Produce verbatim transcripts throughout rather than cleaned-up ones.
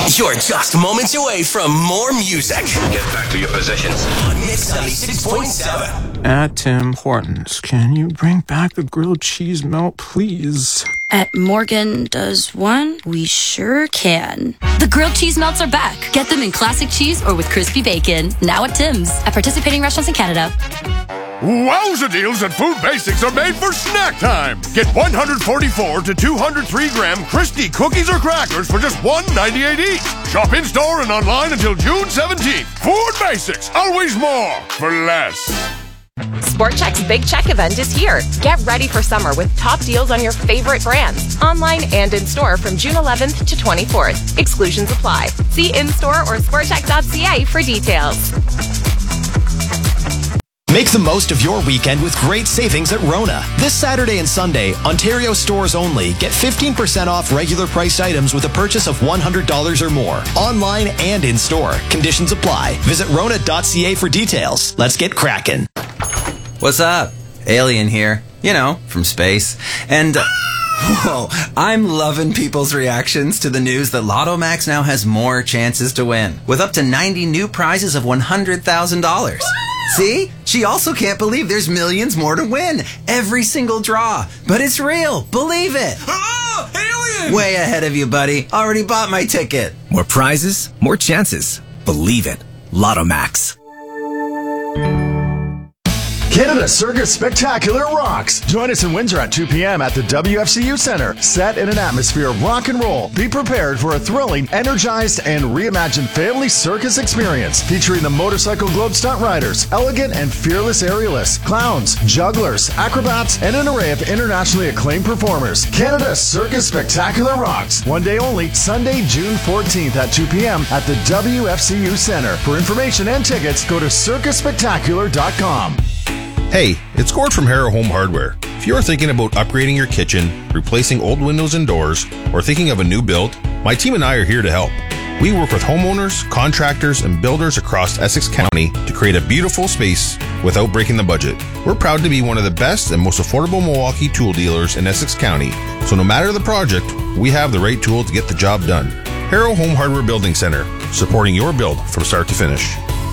You're just moments away from more music. Get back to your positions. On Mix ninety-six point seven. At Tim Hortons, can you bring back the grilled cheese melt, please? At Morgan Does One, we sure can. The grilled cheese melts are back. Get them in classic cheese or with crispy bacon. Now at Tim's. At participating restaurants in Canada. Wowza deals at Food Basics are made for snack time. Get one hundred forty-four to two hundred three gram Christie cookies or crackers for just one ninety-eight each. Shop in-store and online until June seventeenth. Food Basics, always more for less. Sport Chek's Big Check event is here. Get ready for summer with top deals on your favorite brands, online and in-store from June eleventh to twenty-fourth. Exclusions apply. See in-store or sport chek dot c a for details. Make the most of your weekend with great savings at Rona. This Saturday and Sunday, Ontario stores only, get fifteen percent off regular priced items with a purchase of one hundred dollars or more. Online and in-store. Conditions apply. Visit rona dot c a for details. Let's get cracking. What's up? Alien here. You know, from space. And... Uh, whoa, I'm loving people's reactions to the news that Lotto Max now has more chances to win, with up to ninety new prizes of one hundred thousand dollars. See? She also can't believe there's millions more to win. Every single draw. But it's real. Believe it. Oh, alien! Way ahead of you, buddy. Already bought my ticket. More prizes, more chances. Believe it. Lotto Max. Canada Circus Spectacular rocks. Join us in Windsor at two p.m. at the W F C U Centre. Set in an atmosphere of rock and roll. Be prepared for a thrilling, energized, and reimagined family circus experience featuring the Motorcycle Globe stunt riders, elegant and fearless aerialists, clowns, jugglers, acrobats, and an array of internationally acclaimed performers. Canada Circus Spectacular rocks. One day only, Sunday, June fourteenth at two p.m. at the W F C U Centre. For information and tickets, go to circus spectacular dot com. Hey, it's Gord from Harrow Home Hardware. If you're thinking about upgrading your kitchen, replacing old windows and doors, or thinking of a new build, my team and I are here to help. We work with homeowners, contractors, and builders across Essex County to create a beautiful space without breaking the budget. We're proud to be one of the best and most affordable Milwaukee tool dealers in Essex County, so no matter the project, we have the right tool to get the job done. Harrow Home Hardware Building Center, supporting your build from start to finish.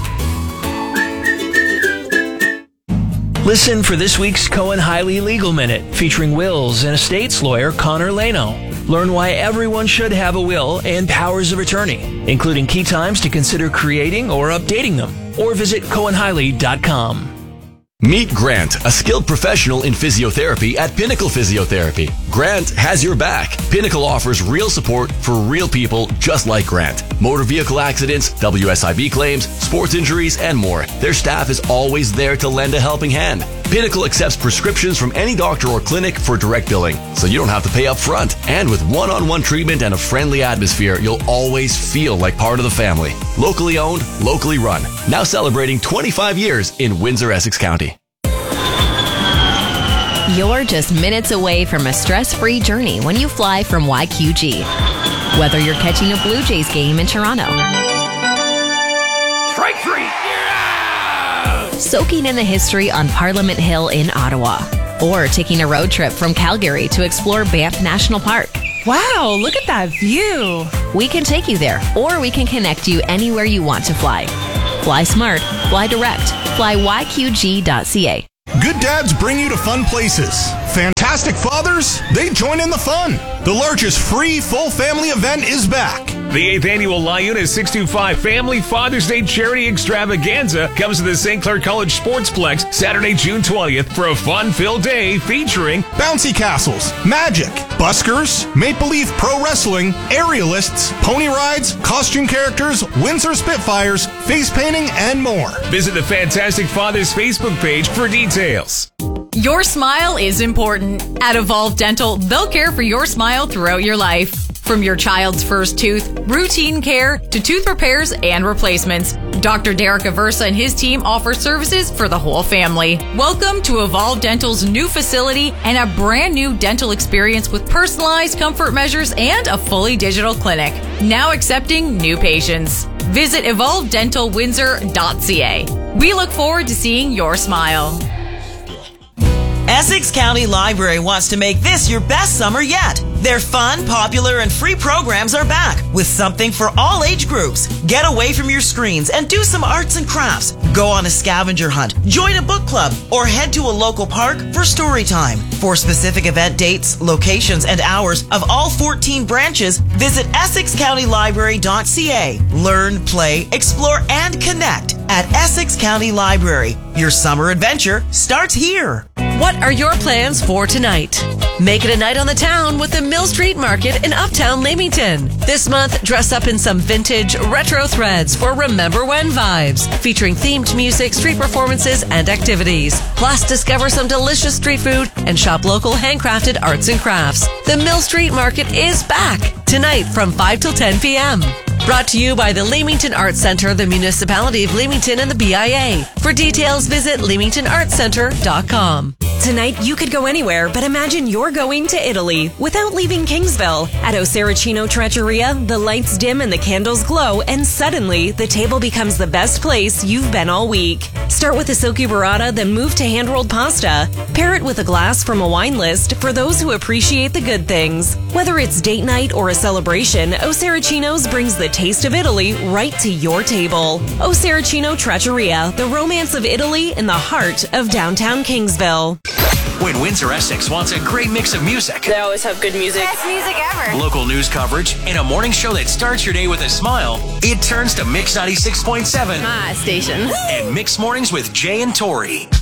Listen for this week's Cohen Hiley Legal Minute, featuring wills and estates lawyer Connor Leno. Learn why everyone should have a will and powers of attorney, including key times to consider creating or updating them. Or visit cohen hiley dot com. Meet Grant, a skilled professional in physiotherapy at Pinnacle Physiotherapy. Grant has your back. Pinnacle offers real support for real people just like Grant. Motor vehicle accidents, W S I B claims, sports injuries, and more. Their staff is always there to lend a helping hand. Pinnacle accepts prescriptions from any doctor or clinic for direct billing, so you don't have to pay up front. And with one-on-one treatment and a friendly atmosphere, you'll always feel like part of the family. Locally owned, locally run. Now celebrating twenty-five years in Windsor, Essex County. You're just minutes away from a stress-free journey when you fly from Y Q G. Whether you're catching a Blue Jays game in Toronto, Strike three! Yeah! soaking in the history on Parliament Hill in Ottawa, or taking a road trip from Calgary to explore Banff National Park. Wow, look at that view! We can take you there, or we can connect you anywhere you want to fly. Fly smart, fly direct, fly y q g dot c a. Good dads bring you to fun places. Fantastic fathers, they join in the fun. The largest free full family event is back. The eighth annual LaUna six two five Family Father's Day Charity Extravaganza comes to the Saint Clair College Sportsplex Saturday, June twentieth for a fun-filled day featuring bouncy castles, magic, buskers, Maple Leaf Pro Wrestling, aerialists, pony rides, costume characters, Windsor Spitfires, face painting, and more. Visit the Fantastic Fathers Facebook page for details. Your smile is important. At Evolve Dental, they'll care for your smile throughout your life. From your child's first tooth, routine care, to tooth repairs and replacements, Doctor Derek Aversa and his team offer services for the whole family. Welcome to Evolve Dental's new facility and a brand new dental experience with personalized comfort measures and a fully digital clinic. Now accepting new patients. Visit evolve dental windsor dot c a. We look forward to seeing your smile. Essex County Library wants to make this your best summer yet. Their fun, popular, and free programs are back with something for all age groups. Get away from your screens and do some arts and crafts. Go on a scavenger hunt, join a book club, or head to a local park for story time. For specific event dates, locations, and hours of all fourteen branches, visit essex county library dot c a. Learn, play, explore, and connect at Essex County Library. Your summer adventure starts here. What are your plans for tonight? Make it a night on the town with the Mill Street Market in Uptown Leamington. This month, dress up in some vintage retro threads for Remember When vibes, featuring themed music, street performances, and activities. Plus, discover some delicious street food and shop local handcrafted arts and crafts. The Mill Street Market is back tonight from five till ten p.m. Brought to you by the Leamington Arts Center, the Municipality of Leamington, and the B I A. For details, visit leamington arts center dot com. Tonight, you could go anywhere, but imagine you're going to Italy without leaving Kingsville. At O Saracino Trattoria, the lights dim and the candles glow, and suddenly, the table becomes the best place you've been all week. Start with a silky burrata, then move to hand-rolled pasta. Pair it with a glass from a wine list for those who appreciate the good things. Whether it's date night or a celebration, O Saracino's brings the taste of Italy right to your table. O Saracino Trattoria, the romance of Italy in the heart of downtown Kingsville. When Windsor Essex wants a great mix of music, they always have good music. Best music ever. Local news coverage, and a morning show that starts your day with a smile, it turns to Mix ninety-six point seven. My station. And Mix Mornings with Jay and Tori.